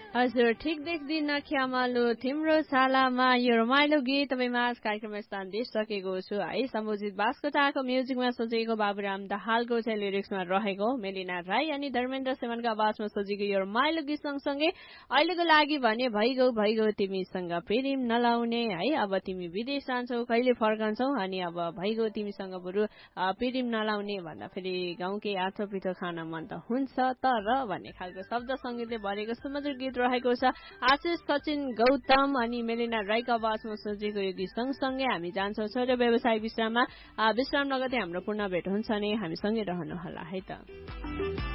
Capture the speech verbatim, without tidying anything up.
हजुर ठिक देख्दिन ख्यामालु तिम्रो सालामा यो रमाइलो गीत तपाईँमा कार्यक्रममा स्थान दिइसकेको छु है। सम्बोधित बास्कोटाको म्युजिकमा सजिएको बाबुराम दाहालको चाहिँ लिरिक्समा रहेको मेलिना राई अनि धर्मेन्द्र सेवनको आवाजमा सजिएको यो रमाइलो गीत सँगसँगै अहिलेको लागि भने भइगौ भइगौ तिमीसँग प्रेम नलाउने है। अब तिमी विदेश जान्छौ कहिले फर्कन्छौ अनि अब भइगौ तिमीसँग बरु प्रेम नलाउने भन्दा फेरि गाउँकै आठो पिठो खान मन त हुन्छ तर भन्ने खालको शब्द सङ्गीतले भरेको सुमधुर गीत रहेको छ। आशिष सचिन गौतम अनि मेलिना राईको आवाजमा सजिएको यो गीत सँगसँगै हामी जान्छौँ छोटो व्यवसाय विश्राममा। विश्राम लगतै हाम्रो पुनः भेट हुन्छ नि, हामीसँगै रहनुहोला है त।